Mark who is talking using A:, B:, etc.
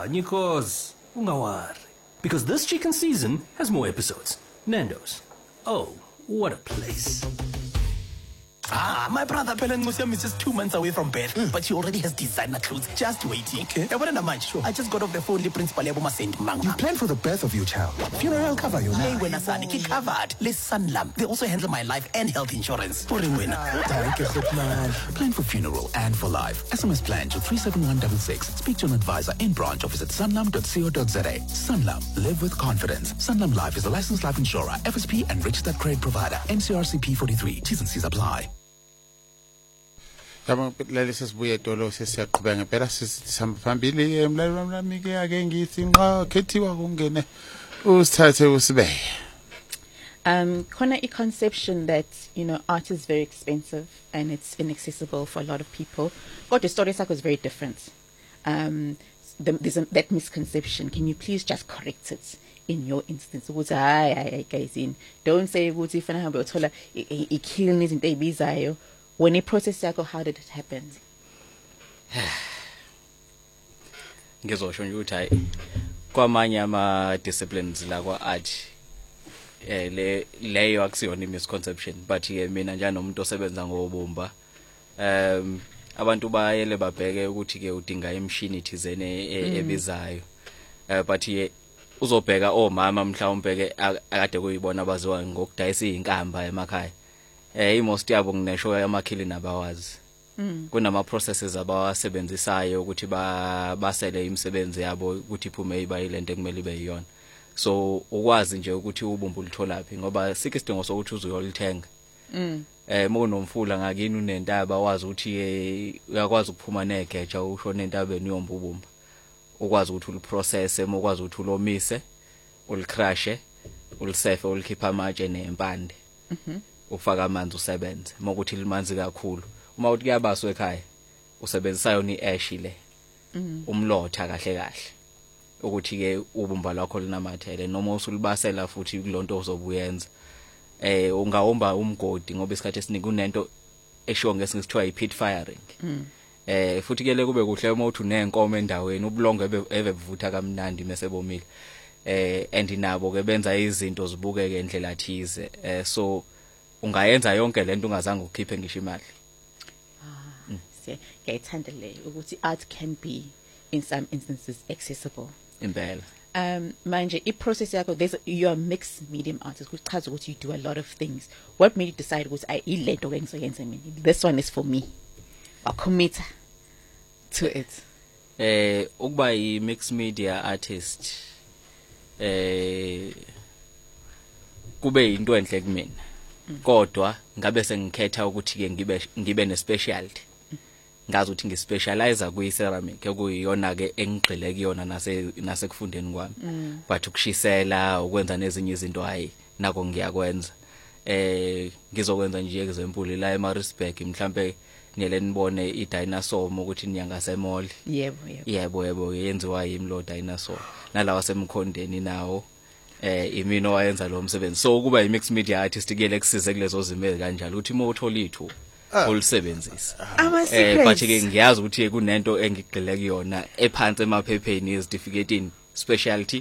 A: Nikos, ungawari. Because this chicken season has more episodes. Nando's. Oh, what a place.
B: My brother Pelen Museum is just 2 months away from birth, but she already has designer clothes just waiting.
C: Okay.
B: I just got off the phone with Principal Yaboma Saint Manga.
C: You plan for the birth of your child. Funeral cover you
B: Hey,
C: now.
B: when Asani, get covered. Les Sanlam. They also handle my life and health insurance.
C: Plan for funeral and for life. SMS plan to 37166. Speak to an advisor in branch or visit sanlam.co.za. Sanlam. Live with confidence. Sanlam Life is a licensed life insurer, FSP and registered credit provider. NCRCP 43. T's and C's apply.
D: Yabo leli sesibuye edolo sesiyaqhubeka ngempela sisihamba phambili emlaleli wami lami ke ake ngithi nqa khethiwa kungene usithathe usibeke.
E: Khona a conception that, art is very expensive and it's inaccessible for a lot of people. But the story was very different. There's that misconception. Can you please just correct it in your instance? Guys, don't say when a process cycle, how did it happen?
F: Ngizosho nje ukuthi hayi kwamanye ama disciplines la kwa art leyo akusiyona misconception, but mina njalo umuntu osebenza ngobumba abantu bayele babheke ukuthi ke udinga imshini thizene ebizayo, but uzobheka omama mhlawumbe ke akade kuyibona abaziwa ngokudayisa izinkamba emakhaya. Most yabo nginesho yamakhili nabawazi. Kunama processes abawasebenzisayo ukuthi basele imisebenzi yabo ukuthi iphume ibayilento ekumele ibe yiyona. So ukwazi nje ukuthi ubumbu ulithola phi ngoba sikisidingo sokuthi uzuyolithenga. Monomfula ngakini unentaba wazi ukuthi uyakwazi ukuphuma negeja usho nentabeni yombu ubumba. Ukwazi ukuthi uliprocess, ukwazi ukuthi ulomise, ulicrushe, ulisefe, ulikhipha amatshe nempande. Ufaka amanzi usebenze mokuthi limanzi kakhulu uma uthi kuyabaswa ekhaya usebenzisa yona iash le umlotha kahle kahle ukuthi ke ubumba lwakho linamathele noma usulibasela futhi kulonto ozobuyenza ungawomba umgodi ngoba isikhathi esiningi kunento eshiwo ngesingithiwa i-pit firing. Futhi ke le kube kuhle uma uthi unenkomo endaweni ubulongo ebevutha kamnandi mesebomile and nabo ke benza izinto zibukeke endlela thize so ungayenza yonke lento ungazange ukhiphe ngisho imali.
E: Ngiyayithanda le ukuthi art can be in some instances accessible.
F: Impela.
E: Manje i-process yakho, you're a mixed medium artist which chaza ukuthi you do a lot of things. What made you decide ukuthi ilento ke ngizoyenza mina, this one is for me? Commit to it.
F: Ukuba i-mixed media artist kube into enhle kumina. Kodwa ngabe sengikhetha ukuthi ke ngibe ne-specialty. Ngazi ukuthi ngispecialize kuyi-ceramic ekuyiyona ke engigxile kuyona nasekufundeni kwami. But ukushisela ukwenza nezinye izinto hayi nako ngiyakwenza. Ngizokwenza nje example la eMaritzburg mhlambe niyele nibone i-dinosaur ukuthi ninyanga semall. Yebo yenziwa yimi lo dinosaur. Nalawa semkhondeni nawo imino wayenza lo msebenzi. So kuba i-mixed media artist ke lekusize kulezo zimeli kanjalo ukuthi uma uthola ithu ulisebenzisa. But ke ngiyazi ukuthi kunento engigxile kuyona ephansi emaphepheni ezitifiketini specialty